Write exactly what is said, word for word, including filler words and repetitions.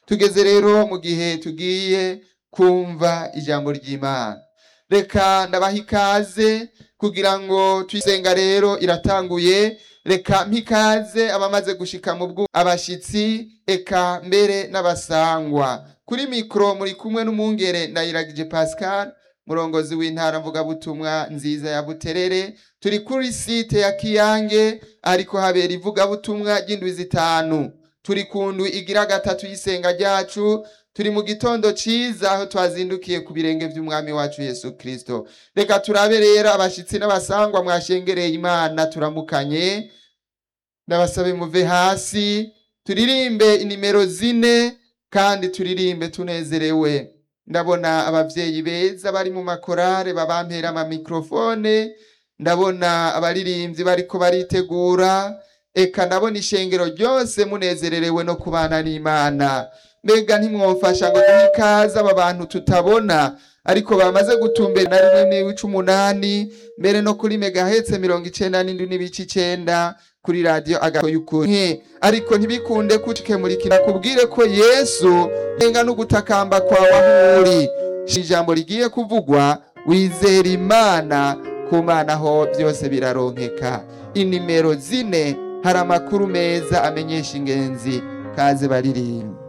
Tugeze rero mu gihe tugiye kumva ijambo ry'Imana. Reka ndabaha ikaze kugira ngo tuyisenga rero iratanguye. Reka mpikaze abamaze gushika mu bwo abashitsi eka mbere n'abasangwa. Kuri mikro muri kumwe n'umungere Ndayiragije Pascal, murongozi w'intara mvuga butumwa nziza ya Buterere. Turi kuri site ya Kiyange ariko habera ivuga butumwa ry'indwi zitanu. Turi kundu igira gatatu y'isenga ryacu. Turi mu gitondo ciza aho twazindukiye ku birenge vy'umwami wacu Yesu Kristo. Reka turabe rero abashitsi n'abasangwa mwashengereye Imana turamukanye. Ndabasabe muve hasi turirimbe inimero zine kandi turirimbe tunezerewe. Ndabona abavyeyi beza bari mu makorare babampera ama mikrofone. Ndabona abaririmbyi bariko baritegura. Eka ndabona ishengero ryose munezererewe no kubana n'Imana. Mbega ntimwomfasha ngo duhe ikaze aba bantu tutabona ariko bamaze gutumbera na rimwe n'ibice umunani mbere no kuri megahertz mirongo icenda n'indwi n'ibice icenda kuri radio Agaco y'ukuri. Ariko ntibikunde kucike muri kina kubwire ko Yesu enga no gutakamba kwawe aho uri. Ijambo rigiye kuvugwa wizera Imana, ku Mana ho byose biraronkeka. Inimero zine hari amakuru meza amenyesha ingenzi. Kaze baririmba.